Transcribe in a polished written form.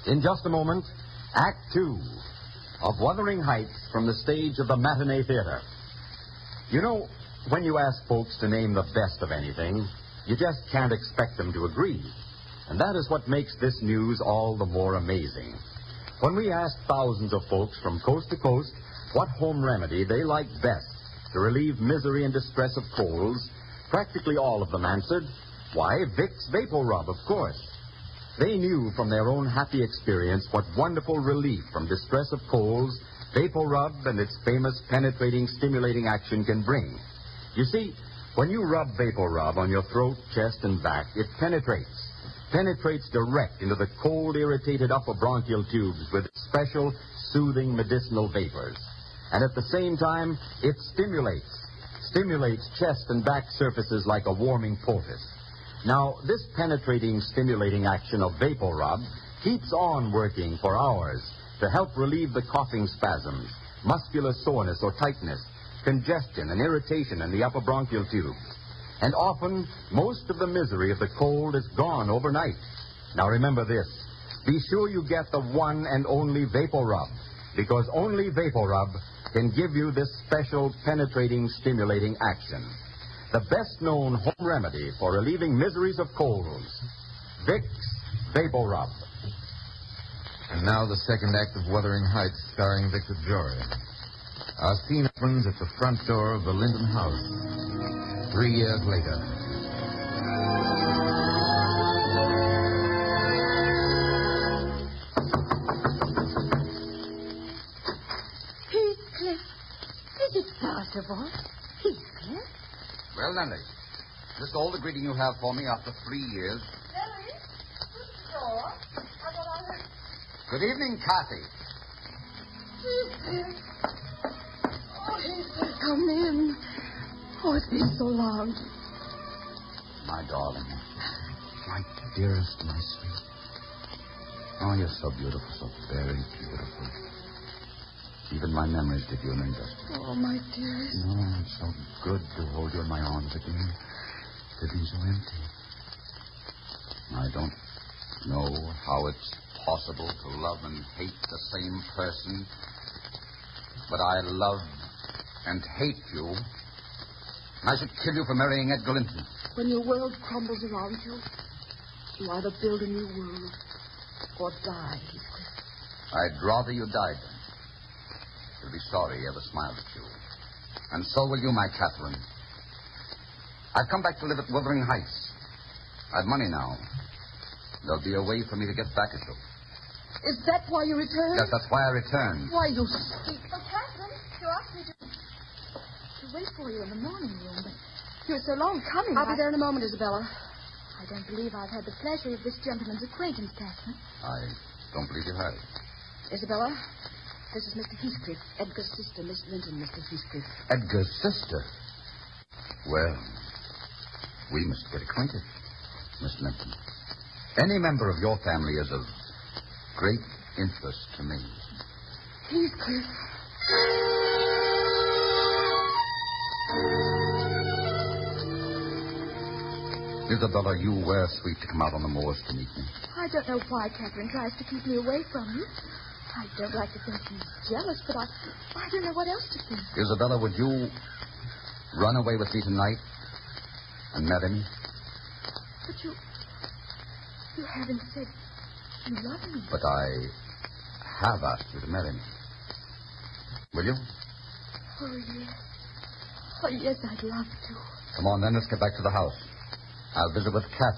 In just a moment, Act Two of Wuthering Heights from the stage of the Matinee Theater. You know, when you ask folks to name the best of anything, you just can't expect them to agree. And that is what makes this news all the more amazing. When we asked thousands of folks from coast to coast what home remedy they liked best to relieve misery and distress of colds, practically all of them answered, why, Vicks Vapor Rub, of course. They knew from their own happy experience what wonderful relief from distress of colds Vapor Rub and its famous penetrating, stimulating action can bring. You see, when you rub Vapor Rub on your throat, chest, and back, it penetrates direct into the cold, irritated upper bronchial tubes with special, soothing medicinal vapors. And at the same time, it stimulates chest and back surfaces like a warming poultice. Now, this penetrating, stimulating action of Vapor Rub keeps on working for hours to help relieve the coughing spasms, muscular soreness or tightness, congestion and irritation in the upper bronchial tubes. And often, most of the misery of the cold is gone overnight. Now, remember this. Be sure you get the one and only Vapor Rub, because only Vapor Rub can give you this special penetrating, stimulating action. The best-known home remedy for relieving miseries of colds. Vicks Vapor Rub. And now the second act of Wuthering Heights, starring Victor Jory. Our scene opens at the front door of the Linden house. 3 years later. Heathcliff. Is it possible? Heathcliff? Well, Nellie, is this all the greeting you have for me after 3 years? Nellie, who's the door? I thought I heard... Good evening, Kathy. Heathcliff. Oh, Heathcliff, come in. Oh, it's been so long. My darling. My dearest, my sweet. Oh, you're so beautiful, so very beautiful. Even my memories did you an injustice. Oh, my dearest. No, it's so good to hold you in my arms again. They've been so empty. I don't know how it's possible to love and hate the same person, but I love and hate you. I should kill you for marrying Edgar Linton. When your world crumbles around you, you either build a new world or die, Heathcliff. I'd rather you died then. You'll be sorry he ever smiled at you. And so will you, my Catherine. I've come back to live at Wuthering Heights. I've money now. There'll be a way for me to get back at you. Is that why you returned? Yes, that's why I returned. Why, you speak. Oh, Catherine, you asked me to wait for you in the morning room, but you're so long coming. I'll be there in a moment, Isabella. I don't believe I've had the pleasure of this gentleman's acquaintance, Catherine. I don't believe you have. Isabella, this is Mr. Heathcliff, Edgar's sister, Miss Linton, Mr. Heathcliff. Edgar's sister? Well, we must get acquainted, Miss Linton. Any member of your family is of great interest to me. Heathcliff. Isabella, you were sweet to come out on the moors to meet me. I don't know why Catherine tries to keep me away from you. I don't like to think he's jealous, but I don't know what else to think. Isabella, would you run away with me tonight and marry me? But you haven't said you love me. But I have asked you to marry me. Will you? Oh, yes. Oh, yes, I'd love to. Come on, then, let's get back to the house. I'll visit with Kat